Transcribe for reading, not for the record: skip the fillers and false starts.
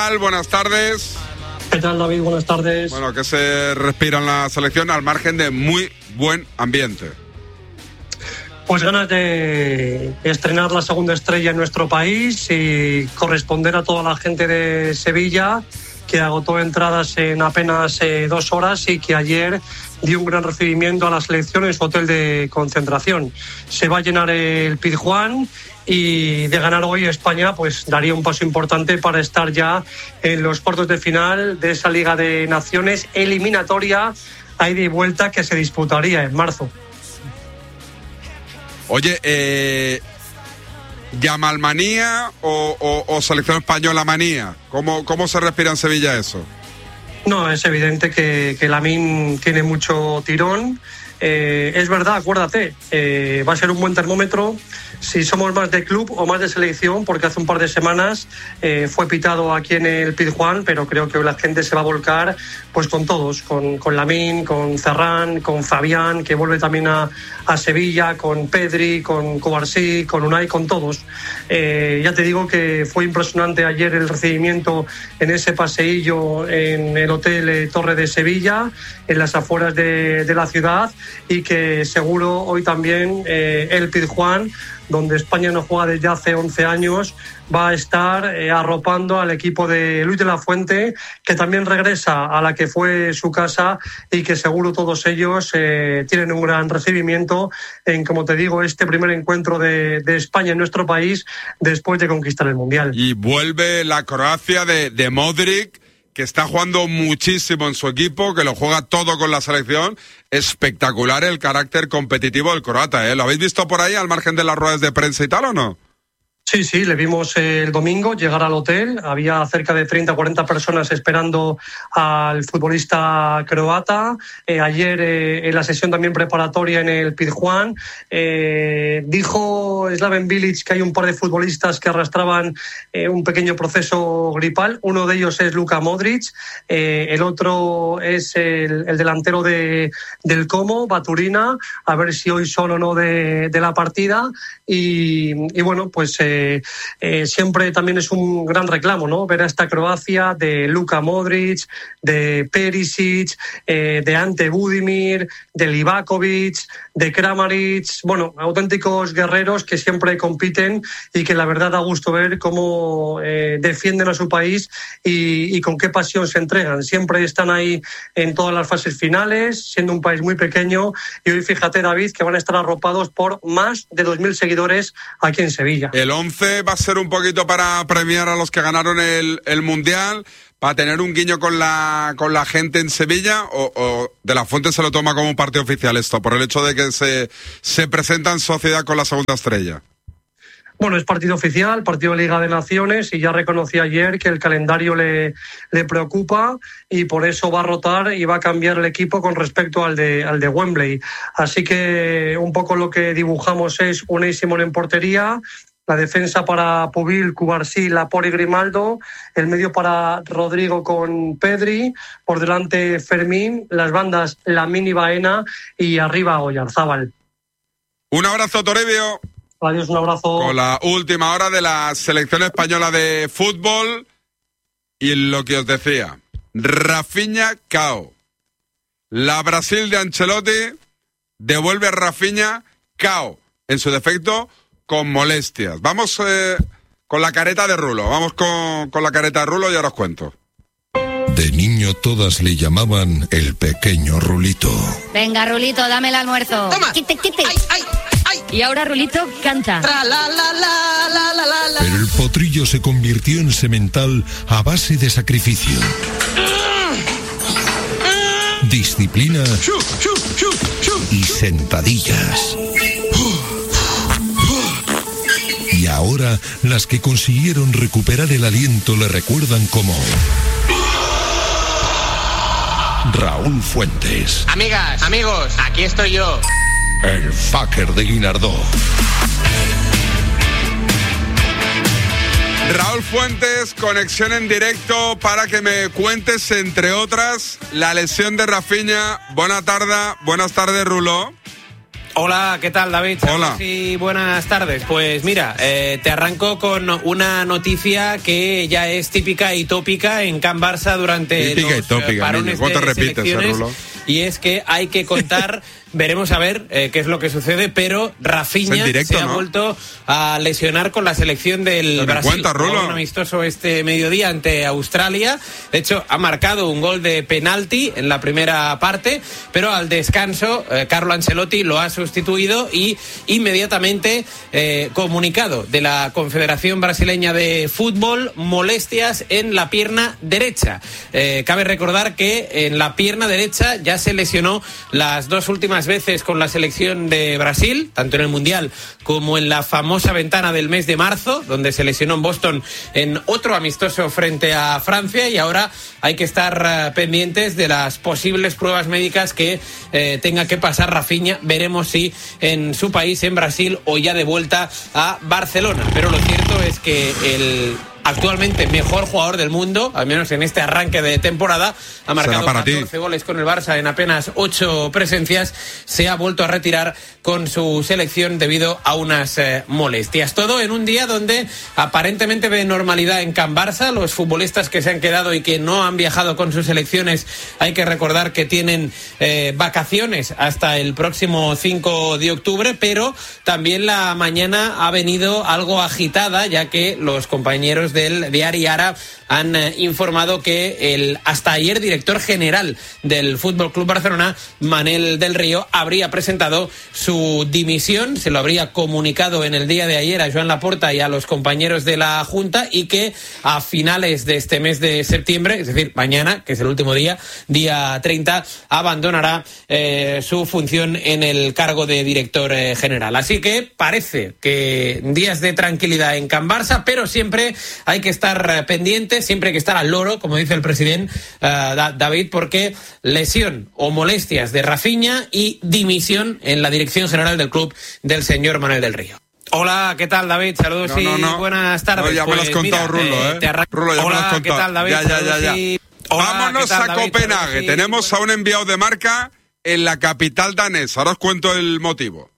Buenas tardes. ¿Qué tal, David? Buenas tardes. Bueno, que se respira en la selección al margen de muy buen ambiente. Pues ganas de estrenar la segunda estrella en nuestro país y corresponder a toda la gente de Sevilla, que agotó entradas en apenas 2 horas y que ayer dio un gran recibimiento a la selección en su hotel de concentración. Se va a llenar el Pizjuán y de ganar hoy España pues daría un paso importante para estar ya en los cuartos de final de esa Liga de Naciones eliminatoria a ida y vuelta que se disputaría en marzo. Oye, ¿Yamalmanía o selección española manía? ¿Cómo se respira en Sevilla eso? No, es evidente que Lamine tiene mucho tirón. Es verdad, acuérdate, va a ser un buen termómetro si somos más de club o más de selección, porque hace un par de semanas fue pitado aquí en el Pizjuán, pero creo que la gente se va a volcar pues con todos, con Lamine, con Ferran, con Fabián, que vuelve también a Sevilla, con Pedri, con Cubarsí, con Unai, con todos. Ya te digo que fue impresionante ayer el recibimiento en ese paseillo en el Hotel Torre de Sevilla, en las afueras de la ciudad, y que seguro hoy también el Pizjuán, donde España no juega desde hace 11 años, va a estar arropando al equipo de Luis de la Fuente, que también regresa a la que fue su casa y que seguro todos ellos tienen un gran recibimiento en, como te digo, este primer encuentro de España en nuestro país después de conquistar el Mundial. Y vuelve la Croacia de Modric, que está jugando muchísimo en su equipo, que lo juega todo con la selección. Espectacular el carácter competitivo del croata, ¿eh? ¿Lo habéis visto por ahí al margen de las ruedas de prensa y tal o no? Sí, le vimos el domingo llegar al hotel. Había cerca de 30 o 40 personas esperando al futbolista croata. Ayer en la sesión también preparatoria en el Pizjuán dijo Slaven Bilic que hay un par de futbolistas que arrastraban un pequeño proceso gripal. Uno de ellos es Luka Modric, el otro es el delantero del Como, Baturina, a ver si hoy son o no de la partida. Y bueno, pues siempre también es un gran reclamo, ¿no? Ver a esta Croacia de Luka Modric, de Perisic, de Ante Budimir, de Livakovic, de Kramaric, bueno, auténticos guerreros que siempre compiten y que la verdad da gusto ver cómo defienden a su país y con qué pasión se entregan. Siempre están ahí en todas las fases finales, siendo un país muy pequeño, y hoy fíjate, David, que van a estar arropados por más de 2.000 seguidores aquí en Sevilla. El 11 va a ser un poquito para premiar a los que ganaron el Mundial, para tener un guiño con la gente en Sevilla, o de la Fuente se lo toma como un partido oficial esto, por el hecho de que se presenta en sociedad con la segunda estrella. Bueno, es partido oficial, partido de Liga de Naciones, y ya reconocí ayer que el calendario le preocupa y por eso va a rotar y va a cambiar el equipo con respecto al de Wembley. Así que un poco lo que dibujamos es Unai Simón en portería, la defensa para Pubil, Cubarsí, Laporte y Grimaldo, el medio para Rodrigo con Pedri, por delante Fermín, las bandas Lamine y Baena y arriba Oyarzábal. Un abrazo, Toribio. Adiós, un abrazo. Con la última hora de la selección española de fútbol y lo que os decía, Rafinha cao. La Brasil de Ancelotti devuelve a Rafinha cao, en su defecto con molestias. Vamos con la careta de Rulo, vamos con la careta de Rulo y ahora os cuento. De niño todas le llamaban el pequeño Rulito. Venga, Rulito, dame el almuerzo. Toma. Quite. Ay, ay, ay. Y ahora Rulito canta. Tra, la, la, la, la, la, la. Pero el potrillo se convirtió en semental a base de sacrificio, disciplina y sentadillas. Y ahora las que consiguieron recuperar el aliento le recuerdan como Raúl Fuentes. Amigas, amigos, aquí estoy yo. El fucker de Guinardó. Raúl Fuentes, conexión en directo para que me cuentes, entre otras, la lesión de Rafinha. Buenas tardes, Rulo. Hola, ¿qué tal, David? Hola. Sí, buenas tardes. Pues mira, te arranco con una noticia que ya es típica y tópica en Can Barça durante los parones de selecciones, y es que hay que contar... Veremos a ver qué es lo que sucede, pero Rafinha se ha vuelto a lesionar con la selección del Brasil. Un amistoso este mediodía ante Australia. De hecho, ha marcado un gol de penalti en la primera parte, pero al descanso Carlo Ancelotti lo ha sustituido y inmediatamente comunicado de la Confederación Brasileña de Fútbol, molestias en la pierna derecha. Cabe recordar que en la pierna derecha ya se lesionó las dos últimas veces con la selección de Brasil, tanto en el Mundial como en la famosa ventana del mes de marzo, donde se lesionó en Boston en otro amistoso frente a Francia, y ahora hay que estar pendientes de las posibles pruebas médicas que tenga que pasar Rafinha. Veremos si en su país, en Brasil, o ya de vuelta a Barcelona. Pero lo cierto es que el actualmente mejor jugador del mundo, al menos en este arranque de temporada, ha marcado 14 goles con el Barça en apenas 8 presencias, se ha vuelto a retirar con su selección debido a unas molestias. Todo en un día donde aparentemente ve normalidad en Can Barça. Los futbolistas que se han quedado y que no han viajado con sus selecciones, hay que recordar que tienen vacaciones hasta el próximo 5 de octubre, pero también la mañana ha venido algo agitada, ya que los compañeros del diari Ara han informado que el hasta ayer director general del Fútbol Club Barcelona, Manel del Río, habría presentado su dimisión, se lo habría comunicado en el día de ayer a Joan Laporta y a los compañeros de la Junta, y que a finales de este mes de septiembre, es decir, mañana, que es el último día 30, abandonará su función en el cargo de director general. Así que parece que días de tranquilidad en Can Barça, pero siempre hay que estar pendientes, siempre hay que estar al loro, como dice el presidente David, porque lesión o molestias de Rafinha y dimisión en la dirección general del club del señor Manuel del Río. Hola, ¿qué tal, David? Saludos y buenas tardes. No, ya me lo has contado, Rulo, Rulo, ya me lo has contado. ¿Qué tal, David? Ya. Vámonos a Copenhague. Tenemos a un enviado de marca en la capital danesa. Ahora os cuento el motivo.